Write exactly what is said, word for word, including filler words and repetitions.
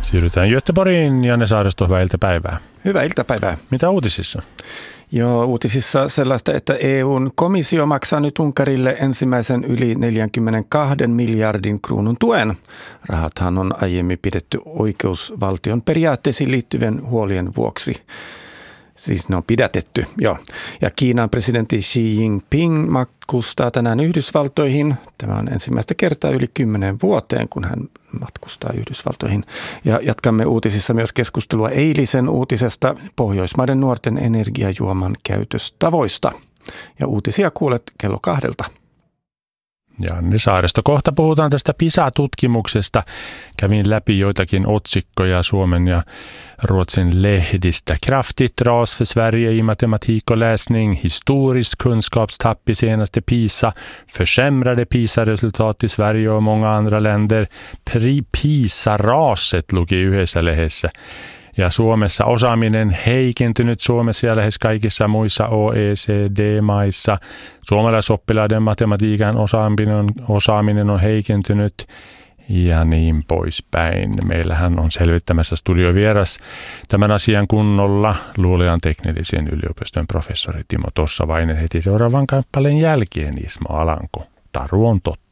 Siirrytään Göteborgiin. Janne Saaristo, hyvää iltapäivää. Hyvää iltapäivää. Mitä uutisissa? Joo, uutisissa sellaista, että E U:n komissio maksaa nyt Unkarille ensimmäisen yli neljäkymmentäkaksi miljardin kruunun tuen. Rahathan on aiemmin pidetty oikeusvaltion periaatteisiin liittyvien huolien vuoksi. Siis ne on pidätetty, joo. Ja Kiinan presidentti Xi Jinping matkustaa tänään Yhdysvaltoihin. Tämä on ensimmäistä kertaa yli kymmenen vuoteen, kun hän matkustaa Yhdysvaltoihin. Ja jatkamme uutisissa myös keskustelua eilisen uutisesta Pohjoismaiden nuorten energiajuoman käytöstavoista. Ja uutisia kuulet kello kahdelta. Janne Saaristo. Kohta puhutaan tästä PISA-tutkimuksesta. Kävin läpi joitakin otsikkoja Suomen ja Ruotsin lehdistä. Kraftigt ras för Sverige i matematik och läsning. Historisk kunskapstapp i senaste PISA. Försämrade PISA-resultat i Sverige och många andra länder. PISA-raset luki yhdessä lehdessä. Ja Suomessa osaaminen heikentynyt Suomessa ja lähes kaikissa muissa O E C D-maissa. Suomalaisoppilaiden matematiikan osaaminen, osaaminen on heikentynyt ja niin poispäin. Meillähän on selvittämässä studiovieras tämän asian kunnolla Luulean teknillisen yliopiston professori Timo Tossavainen heti seuraavan kappaleen jälkeen. Ismo Alanko, Taru on totta.